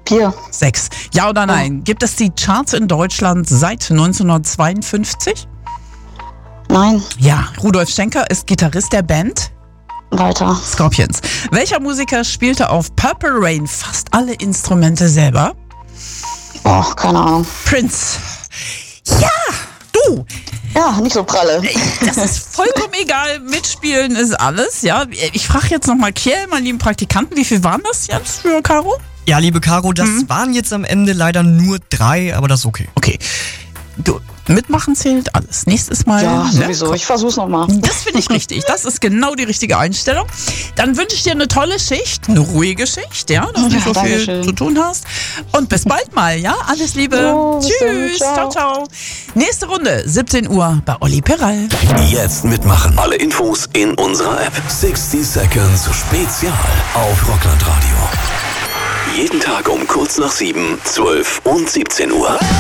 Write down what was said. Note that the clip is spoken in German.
4. 6. Ja oder nein? Gibt es die Charts in Deutschland seit 1952? Nein. Ja. Rudolf Schenker ist Gitarrist der Band Weiter. Scorpions. Welcher Musiker spielte auf Purple Rain fast alle Instrumente selber? Oh, keine Ahnung. Prince. Ja, du. Ja, nicht so pralle. Das ist vollkommen egal. Mitspielen ist alles. Ja, ich frage jetzt nochmal Kiel, meinen lieben Praktikanten, wie viel waren das jetzt für Caro? Ja, liebe Caro, das waren jetzt am Ende leider nur 3, aber das ist okay. Okay. Du, mitmachen zählt alles. Nächstes Mal. Ja, sowieso. Ich versuch's nochmal. Das finde ich richtig. Das ist genau die richtige Einstellung. Dann wünsche ich dir eine tolle Schicht, eine ruhige Schicht, ja, dass du nicht so viel Dankeschön. zu tun hast. Und bis bald mal, ja? Alles Liebe. Jo, bis dann. Tschüss. Ciao. Ciao, ciao. Nächste Runde, 17 Uhr bei Olli Peral. Jetzt mitmachen. Alle Infos in unserer App. 60 Seconds Spezial auf Rockland Radio. Jeden Tag um kurz nach 7, 12 und 17 Uhr.